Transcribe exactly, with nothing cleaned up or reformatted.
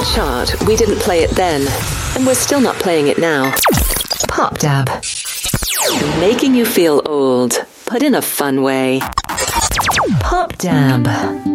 didn't chart, we didn't play it then, and we're still not playing it now. Pop Dab. Making you feel old, but in a fun way. Pop Dab.